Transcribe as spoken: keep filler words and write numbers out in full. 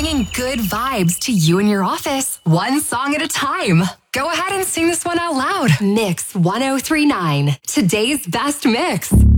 bringing good vibes to you and your office, one song at a time. Go ahead and sing this one out loud. Mix one oh three point nine, today's best mix.